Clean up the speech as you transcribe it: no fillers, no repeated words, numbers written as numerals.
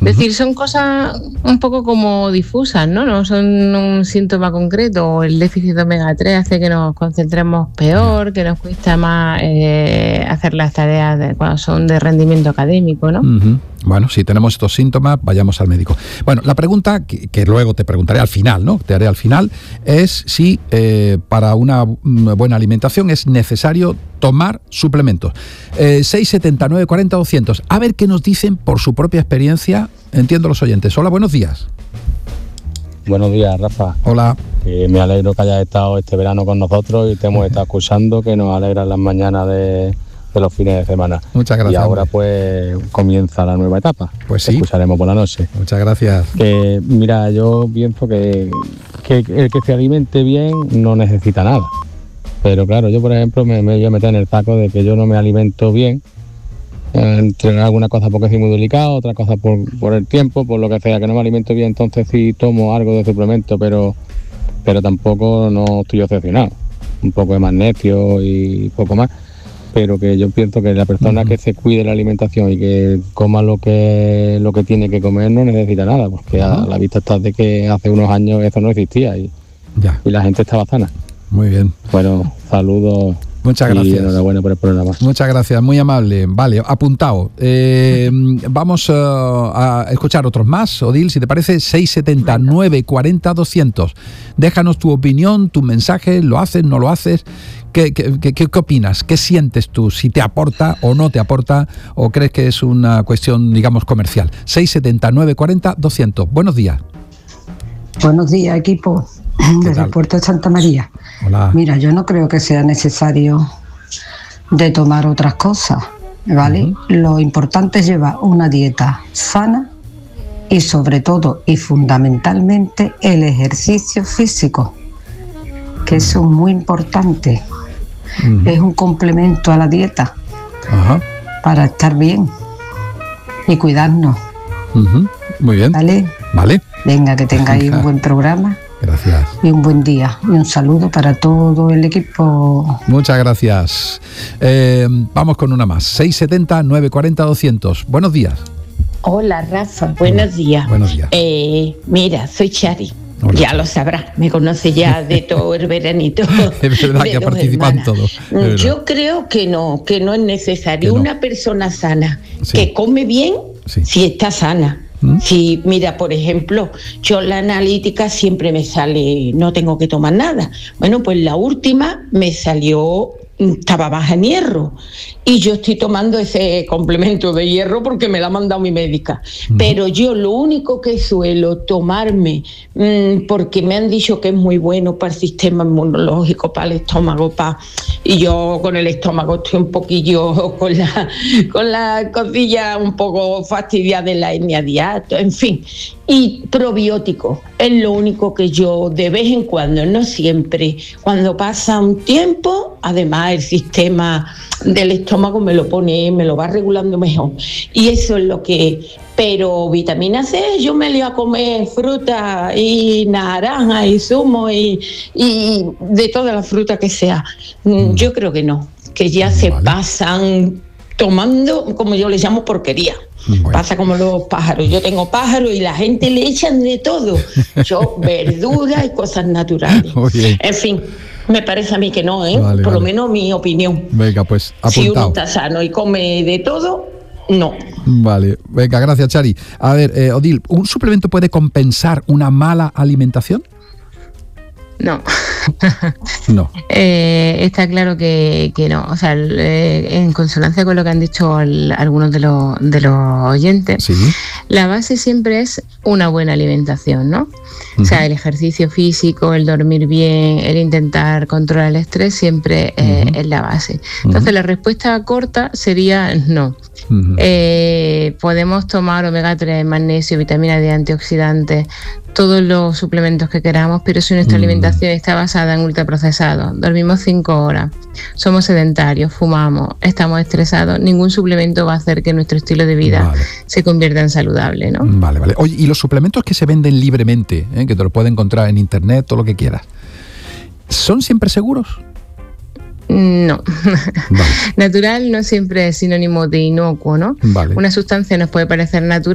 decir, son cosas un poco como difusas, ¿no? No son un síntoma concreto. El déficit de omega 3 hace que nos concentremos peor, que nos cuesta más hacer las tareas cuando son de rendimiento académico, ¿no? Bueno, si tenemos estos síntomas, vayamos al médico. Bueno, la pregunta que luego te preguntaré al final, ¿no? Te haré al final, es si para una buena alimentación es necesario tomar suplementos. 679 40 200. A ver qué nos dicen por su propia experiencia. Entiendo los oyentes. Hola, buenos días. Buenos días, Rafa. Hola. Me alegro que hayas estado este verano con nosotros y te hemos estado escuchando, que nos alegran las mañanas de los fines de semana. Muchas gracias. Y ahora pues comienza la nueva etapa. Pues sí. Te escucharemos por la noche. Muchas gracias. Mira, yo pienso que el que se alimente bien no necesita nada. Pero claro, yo por ejemplo me voy a meter en el saco de que yo no me alimento bien. Entre alguna cosa porque soy muy delicado, otra cosa por el tiempo, por lo que sea, que no me alimento bien, entonces sí tomo algo de suplemento, pero tampoco no estoy obsesionado. Un poco de magnesio y poco más. Pero que yo pienso que la persona que se cuide la alimentación y que coma lo que tiene que comer no necesita nada, porque a la vista está de que hace unos años eso no existía y la gente estaba sana. Muy bien. Bueno, saludos. Muchas gracias. Y enhorabuena por el programa. Muchas gracias, muy amable. Vale, apuntado. Vamos a escuchar otros más. Odil, si te parece, 679 40 200. Déjanos tu opinión, tu mensaje, ¿lo haces, no lo haces? ¿Qué opinas? ¿Qué sientes tú? ¿Si te aporta o no te aporta? ¿O crees que es una cuestión, digamos, comercial? 679 40 200. Buenos días. Buenos días, equipo. Desde el puerto de Santa María. Hola. Mira, yo no creo que sea necesario de tomar otras cosas, ¿vale? Lo importante es llevar una dieta sana y sobre todo y fundamentalmente el ejercicio físico, que eso es muy importante. Es un complemento a la dieta para estar bien y cuidarnos. Muy bien. ¿Vale? Venga, que tengáis un buen programa. Gracias. Y un buen día. Y un saludo para todo el equipo. Muchas gracias. Vamos con una más. 670 940 200. Buenos días. Hola, Rafa. Buenos días. Buenos días. Mira, soy Chari. Hola. Ya lo sabrás. Me conoce ya de todo el veranito. Es verdad que ha participado en todo. Yo creo que no es necesario. Que no. Una persona sana que come bien, si está sana. Si, mira, por ejemplo, yo la analítica siempre me sale, no tengo que tomar nada. Bueno, pues la última me salió, estaba baja en hierro y yo estoy tomando ese complemento de hierro porque me lo ha mandado mi médica. Pero yo lo único que suelo tomarme, porque me han dicho que es muy bueno para el sistema inmunológico, para el estómago, y yo con el estómago estoy un poquillo con la cosilla un poco fastidiada de la hernia de hiato, en fin. Y probióticos es lo único que yo de vez en cuando, no siempre, cuando pasa un tiempo, además el sistema del estómago me lo va regulando mejor. Y eso es lo que... Pero vitamina C, yo me le voy a comer fruta y naranja y zumo y de toda la fruta que sea. Yo creo que no, que ya se pasan tomando, como yo les llamo, porquería. Pasa como los pájaros. Yo tengo pájaros y la gente le echan de todo. Yo, verduras y cosas naturales. En fin, me parece a mí que no, por lo menos mi opinión. Venga, pues apuntado. Si uno está sano y come de todo, no. Vale, venga, gracias, Chari. A ver, Odil, ¿un suplemento puede compensar una mala alimentación? No. No. Está claro que no. O sea, en consonancia con lo que han dicho algunos de los oyentes, la base siempre es una buena alimentación, ¿no? O sea, el ejercicio físico, el dormir bien, el intentar controlar el estrés siempre es la base. Entonces, la respuesta corta sería no. Podemos tomar omega 3, magnesio, vitamina D, antioxidantes, todos los suplementos que queramos, pero si nuestra alimentación está basada en ultraprocesados, dormimos 5 horas, somos sedentarios, fumamos, estamos estresados, ningún suplemento va a hacer que nuestro estilo de vida se convierta en saludable, ¿no? Vale. Oye, ¿y los suplementos que se venden libremente, que te los puedes encontrar en internet, todo lo que quieras, son siempre seguros? No. Natural no siempre es sinónimo de inocuo, ¿no? Una sustancia nos puede parecer natural